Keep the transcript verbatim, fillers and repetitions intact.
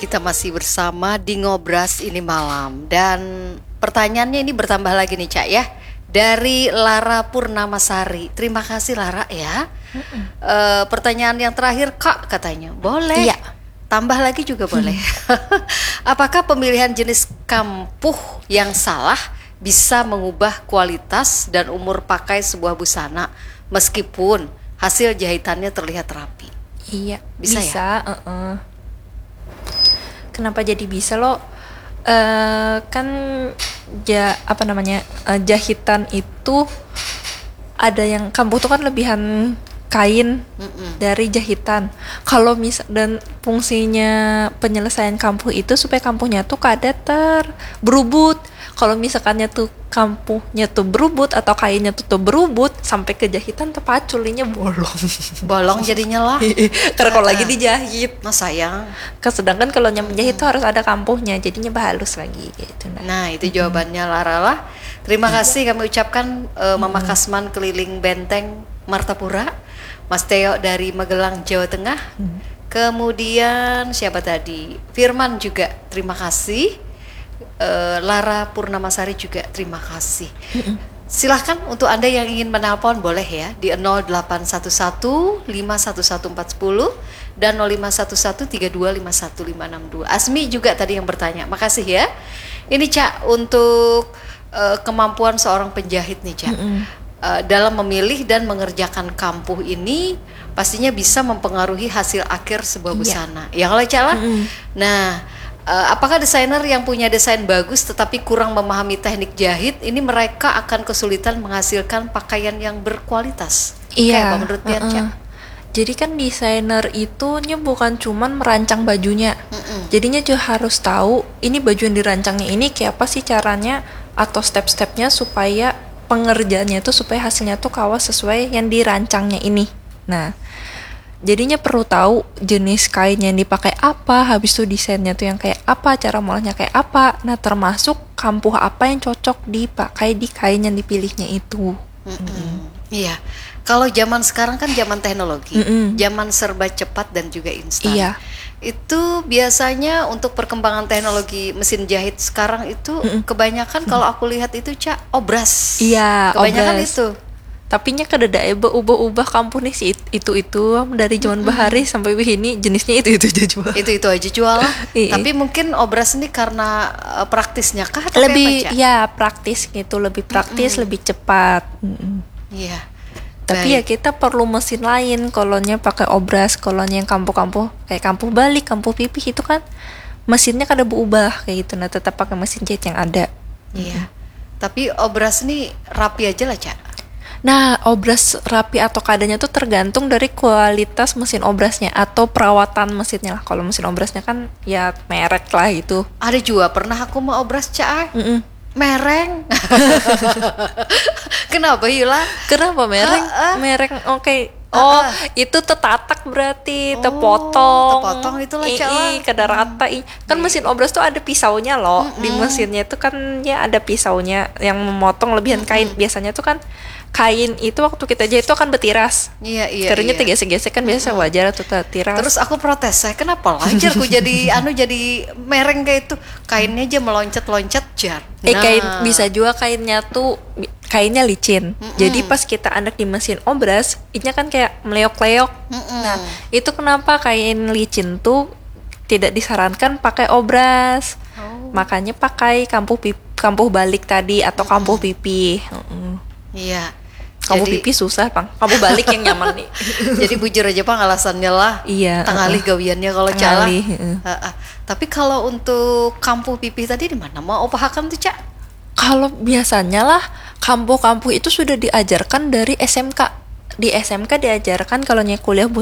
kita masih bersama di Ngobras ini malam. Dan pertanyaannya ini bertambah lagi nih Cak ya, dari Lara Purnamasari. Terima kasih Lara ya. e, Pertanyaan yang terakhir Kak katanya, boleh Iya. tambah lagi juga boleh. Apakah pemilihan jenis kampuh yang salah bisa mengubah kualitas dan umur pakai sebuah busana meskipun hasil jahitannya terlihat rapi? Iya, Bisa bisa. ya? uh-uh. Kenapa jadi bisa lo? Uh, kan ja apa namanya uh, jahitan itu ada yang kampuh tuh kan lebihan kain Mm-mm. dari jahitan. Kalau misal dan fungsinya penyelesaian kampuh itu supaya kampuhnya tuh kada ter berubut. Kalau misalkannya tuh kampuhnya tuh berubut atau kainnya tuh, tuh berubut sampai ke jahitan tuh paculinya bolong. Bolong jadinya lah. Karena kalau lagi dijahit. Nah sayang. Sedangkan kalau yang menjahit tuh harus ada kampuhnya, jadinya halus lagi gitu. Nah, Nah itu jawabannya Lara lah. Terima kasih kami ucapkan uh, Mama Kasman keliling Benteng Martapura, Mas Teo dari Magelang Jawa Tengah. Kemudian siapa tadi? Firman juga terima kasih. Uh, Lara Purnamasari juga terima kasih. Silahkan untuk Anda yang ingin menelpon boleh ya di nol delapan satu satu lima satu satu empat satu nol dan nol lima satu satu tiga dua lima satu lima enam dua. Asmi juga tadi yang bertanya. Makasih ya. Ini Cak untuk uh, kemampuan seorang penjahit nih Cak. Uh, dalam memilih dan mengerjakan kampuh ini pastinya bisa mempengaruhi hasil akhir sebuah busana. Ya kalau Cak lah. Nah, Uh, apakah desainer yang punya desain bagus tetapi kurang memahami teknik jahit, ini mereka akan kesulitan menghasilkan pakaian yang berkualitas? Iya. Kayak apa menurut Bian, uh-uh. Cak? Jadi kan desainer itu nya bukan cuman merancang bajunya. Mm-mm. Jadinya juga harus tahu ini baju yang dirancangnya ini kayak apa sih caranya atau step-stepnya supaya pengerjaannya itu supaya hasilnya tuh kawas sesuai yang dirancangnya ini. Nah, jadinya perlu tahu jenis kain yang dipakai apa, habis itu desainnya tuh yang kayak apa, cara molahnya kayak apa. Nah, termasuk kampuh apa yang cocok dipakai di kain yang dipilihnya itu. Mm-mm. Iya. Kalau zaman sekarang kan zaman teknologi, Mm-mm. zaman serba cepat dan juga instan. Iya. Itu biasanya untuk perkembangan teknologi mesin jahit sekarang itu Mm-mm. kebanyakan kalau aku lihat itu Cak obras. Iya, Kebanyakan obras. itu. Tapi nya kada ada ubah-ubah kampuh nih sih itu itu dari zaman bahari sampai ini jenisnya itu itu aja jual. Itu itu aja jual. Iya. Tapi mungkin obras ini karena uh, praktisnya kah? Atau Lebih apa, Cak? ya praktis gitu, lebih praktis, lebih cepat. Mm-mm. Iya. Tapi ya Baik. kita perlu mesin lain. Kolonya pakai obras, kolonya yang kampuh-kampuh kayak kampuh balik, kampuh pipih itu kan mesinnya kada berubah kayak gitu. Nah tetap pakai mesin jahit yang ada. Iya. Tapi obras ini rapi aja lah, Cak. Nah, obras rapi atau kadanya tuh tergantung dari kualitas mesin obrasnya atau perawatan mesinnya lah. Kalau mesin obrasnya kan ya merek lah itu. Ada juga pernah aku mau obras, Cak. Mm-mm. Mereng. Kenapa Yula? Kenapa merek? Ha, ah. Merek oke. Okay. Ah, Oh, ah. itu tetatak berarti, Oh, tepotong. tepotong itulah, Ii, Cak, lah. kada rata. Ii. Kan mesin obras tuh ada pisaunya loh. Di mesinnya itu kan ya ada pisaunya yang memotong lebihan kain. Biasanya tuh kan kain itu waktu kita jahit itu akan bertiras. Iya, iya. Karena iya. tergesek-gesek kan biasa wajar tuh tiras. Terus aku protes, saya kenapa lancar aku jadi anu jadi mereng kayak itu, kainnya aja meloncat-loncat jar. Eh Nah. kain bisa juga kainnya tuh bi- kainnya licin. Jadi pas kita anak di mesin obras, inya kan kayak meleok-leok. Mm-mm. Nah, itu kenapa kain licin tuh tidak disarankan pakai obras. Oh. Makanya pakai kampuh pip, kampuh balik tadi atau kampuh pipi. Mm-mm. Iya. Kampuh Jadi- pipi susah, Bang. Kampuh balik yang nyaman nih. Jadi bujur aja Bang alasannya lah. Iya, Tengalih uh-uh. gawiannya kalau Cak lah. Tengalih, heeh. Ha-ha. Tapi kalau untuk kampuh pipi tadi di mana mau opahakan tuh, Cak? Kalau biasanya lah kampuh-kampuh itu sudah diajarkan dari S M K. Di S M K diajarkan kalau kuliah